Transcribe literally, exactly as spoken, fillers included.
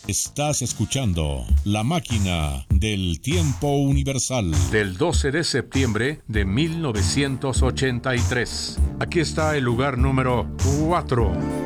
Estás escuchando La Máquina del Tiempo Universal. Del doce de septiembre de mil novecientos ochenta y tres. Aquí está el lugar número cuatro.